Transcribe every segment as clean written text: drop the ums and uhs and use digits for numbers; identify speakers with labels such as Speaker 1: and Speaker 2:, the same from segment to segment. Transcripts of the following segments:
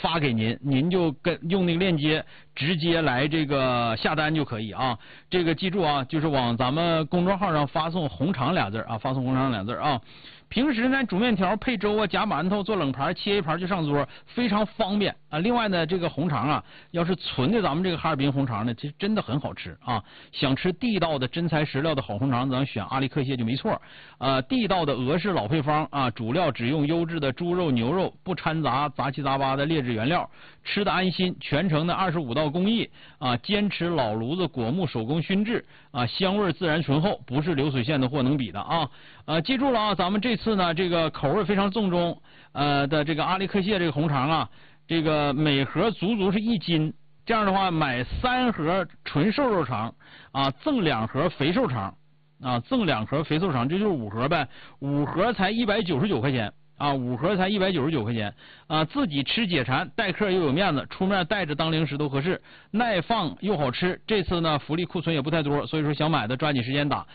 Speaker 1: 发给您，您就用那个链接直接来这个下单就可以啊。这个记住啊，就是往咱们公众号上发送红肠俩字啊，发送红肠俩字啊。平时呢，煮面条配粥啊，夹馒头做冷盘，切一盘就上桌，非常方便啊。另外呢，这个红肠啊，要是纯的咱们这个哈尔滨红肠呢，其实真的很好吃啊。想吃地道的真材实料的好红肠，咱选阿力克蟹就没错。地道的俄式老配方啊，主料只用优质的猪肉、牛肉，不掺杂杂七杂八的劣质原料，吃的安心。全程的25道工艺啊，坚持老炉子果木手工熏制啊，香味自然醇厚，不是流水线的货能比的啊。记住了啊，咱们这次呢，这个口味非常正宗的这个阿力克蟹这个红肠啊，这个每盒足足是1斤，这样的话买3盒纯瘦肉肠啊，赠2盒肥瘦肠啊，赠2盒肥瘦肠，这就是5盒呗，5盒才199块钱。啊，5盒才199块钱啊！自己吃解馋，待客又有面子，出面带着当零食都合适，耐放又好吃。这次呢，福利库存也不太多，所以说想买的抓紧时间打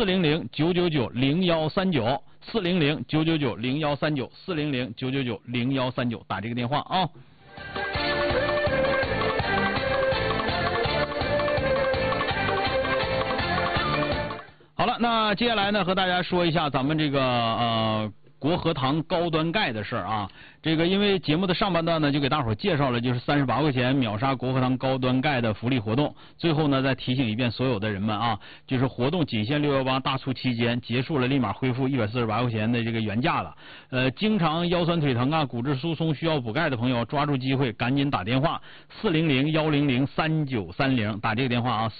Speaker 1: 400-999-0139，400-999-0139，400-999-0139，打这个电话啊。好了，那接下来呢，和大家说一下咱们这个国和堂高端钙的事儿啊，这个因为节目的上半段呢，就给大伙儿介绍了就是38块钱秒杀国和堂高端钙的福利活动。最后呢，再提醒一遍所有的人们啊，就是活动仅限618大促期间，结束了立马恢复148块钱的这个原价了。经常腰酸腿疼啊、骨质疏松需要补钙的朋友，抓住机会赶紧打电话400-100-3930，打这个电话啊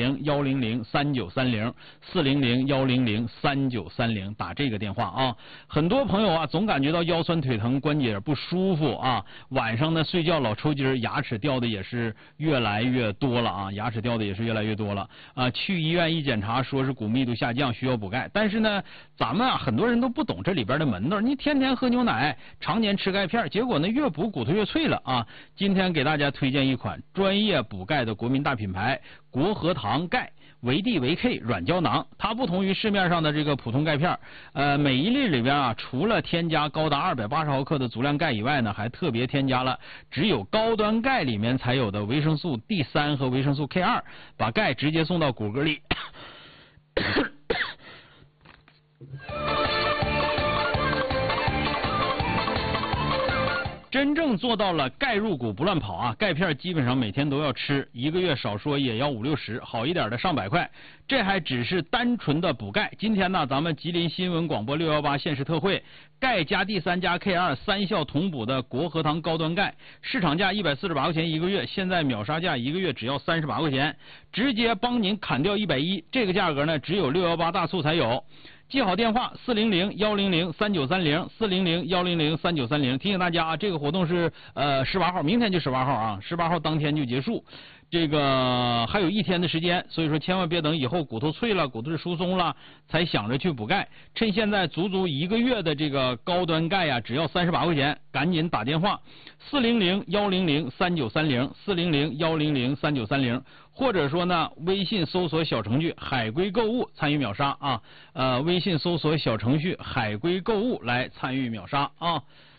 Speaker 1: ，400-100-3930，400-100-3930，打这个电话啊。很多朋友啊，总感觉到腰酸腿疼、关节不舒服啊，晚上呢睡觉老抽筋，牙齿掉的也是越来越多了啊，牙齿掉的也是越来越多了啊。去医院一检查，说是骨密度下降，需要补钙。但是呢，咱们啊很多人都不懂这里边的门道，你天天喝牛奶，常年吃钙片，结果呢越补骨头越脆了啊。今天给大家推荐一款专业补钙的国民大品牌国和堂钙维 D 维 K 软胶囊，它不同于市面上的这个普通钙片，每一粒里边啊，除了添加高达280毫克的足量钙以外呢，还特别添加了只有高端钙里面才有的维生素 D3 和维生素 K2， 把钙直接送到骨骼里。真正做到了钙入骨不乱跑啊！钙片基本上每天都要吃，1个月少说也要50-60，好一点的上百块。这还只是单纯的补钙。今天呢，咱们吉林新闻广播618限时特惠，钙加 D3 加 K2 3效同补的国和堂高端钙，市场价148块钱1个月，现在秒杀价1个月只要38块钱，直接帮您砍掉110，这个价格呢只有618大促才有。记好电话400-100-3930，400-100-3930。提醒大家啊，这个活动是18号，明天就18号啊，18号当天就结束。这个还有1天的时间，所以说千万别等以后骨头脆了、骨头疏松了才想着去补钙，趁现在足足1个月的这个高端钙呀，只要38块钱，赶紧打电话400-100-3930，400-100-3930，或者说呢，微信搜索小程序海龟购物参与秒杀啊，微信搜索小程序海龟购物来参与秒杀啊。